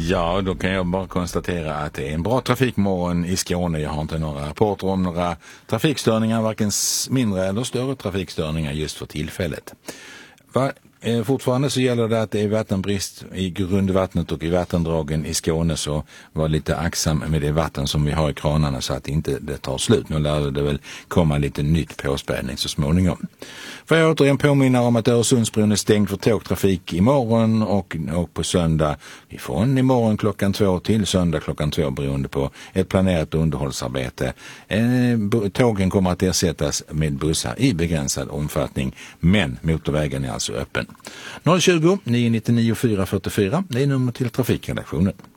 Ja, då kan jag bara konstatera att det är en bra trafikmorgon i Skåne. Jag har inte några rapporter om några trafikstörningar, varken mindre eller större trafikstörningar just för tillfället. Fortfarande så gäller det att det är vattenbrist i grundvattnet och i vattendragen i Skåne, så var lite aktsam med det vatten som vi har i kranarna så att inte det tar slut. Nu lär det väl komma lite nytt påspädning så småningom. Får jag återigen påminna om att Öresundsbron är stängd för tågtrafik imorgon och på söndag ifrån imorgon klockan 2 till söndag klockan 2 beroende på ett planerat underhållsarbete. Tågen kommer att ersättas med bussar i begränsad omfattning, men motorvägen är alltså öppen. 020 999 444, det är nummer till trafikredaktionen.